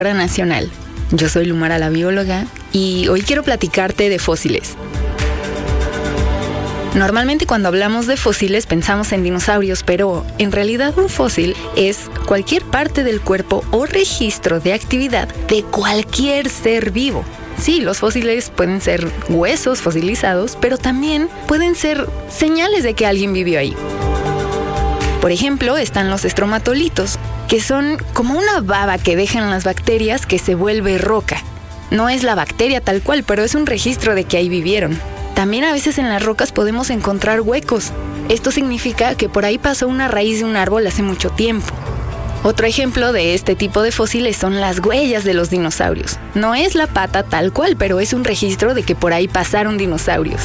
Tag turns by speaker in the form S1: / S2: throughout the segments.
S1: Hora Nacional. Yo soy Lumara la bióloga y hoy quiero platicarte de fósiles. Normalmente cuando hablamos de fósiles pensamos en dinosaurios, pero en realidad un fósil es cualquier parte del cuerpo o registro de actividad de cualquier ser vivo. Sí, los fósiles pueden ser huesos fosilizados, pero también pueden ser señales de que alguien vivió ahí. Por ejemplo, están los estromatolitos, que son como una baba que dejan las bacterias que se vuelve roca. No es la bacteria tal cual, pero es un registro de que ahí vivieron. También a veces en las rocas podemos encontrar huecos. Esto significa que por ahí pasó una raíz de un árbol hace mucho tiempo. Otro ejemplo de este tipo de fósiles son las huellas de los dinosaurios. No es la pata tal cual, pero es un registro de que por ahí pasaron dinosaurios.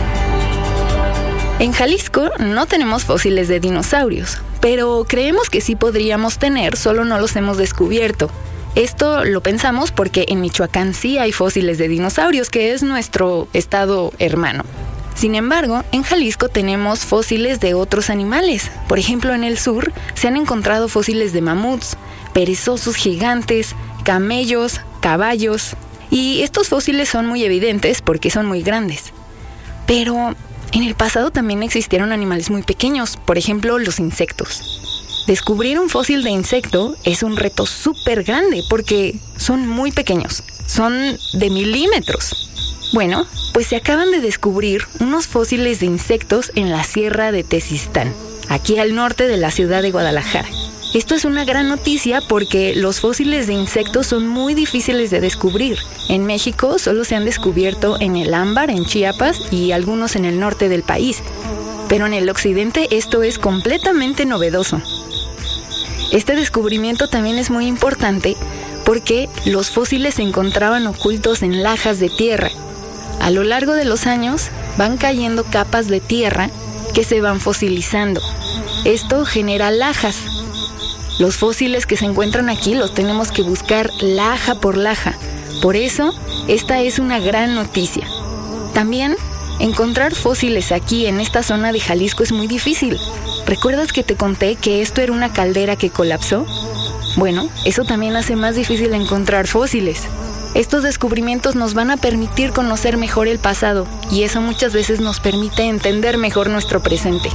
S1: En Jalisco no tenemos fósiles de dinosaurios, pero creemos que sí podríamos tener, solo no los hemos descubierto. Esto lo pensamos porque en Michoacán sí hay fósiles de dinosaurios, que es nuestro estado hermano. Sin embargo, en Jalisco tenemos fósiles de otros animales. Por ejemplo, en el sur se han encontrado fósiles de mamuts, perezosos gigantes, camellos, caballos. Y estos fósiles son muy evidentes porque son muy grandes. Pero en el pasado también existieron animales muy pequeños, por ejemplo, los insectos. Descubrir un fósil de insecto es un reto súper grande porque son muy pequeños, son de milímetros. Bueno, pues se acaban de descubrir unos fósiles de insectos en la Sierra de Tezistán, aquí al norte de la ciudad de Guadalajara. Esto es una gran noticia porque los fósiles de insectos son muy difíciles de descubrir. En México solo se han descubierto en el Ámbar, en Chiapas, y algunos en el norte del país. Pero en el occidente esto es completamente novedoso. Este descubrimiento también es muy importante porque los fósiles se encontraban ocultos en lajas de tierra. A lo largo de los años van cayendo capas de tierra que se van fosilizando. Esto genera lajas. Los fósiles que se encuentran aquí los tenemos que buscar laja por laja. Por eso, esta es una gran noticia. También, encontrar fósiles aquí en esta zona de Jalisco es muy difícil. ¿Recuerdas que te conté que esto era una caldera que colapsó? Bueno, eso también hace más difícil encontrar fósiles. Estos descubrimientos nos van a permitir conocer mejor el pasado y eso muchas veces nos permite entender mejor nuestro presente.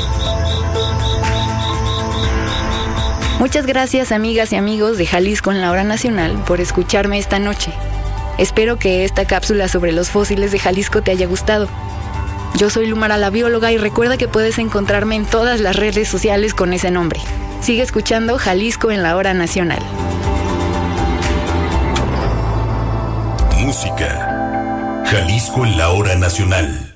S1: Muchas gracias, amigas y amigos de Jalisco en la Hora Nacional, por escucharme esta noche. Espero que esta cápsula sobre los fósiles de Jalisco te haya gustado. Yo soy Lumara la bióloga y recuerda que puedes encontrarme en todas las redes sociales con ese nombre. Sigue escuchando Jalisco en la Hora Nacional.
S2: Música. Jalisco en la Hora Nacional.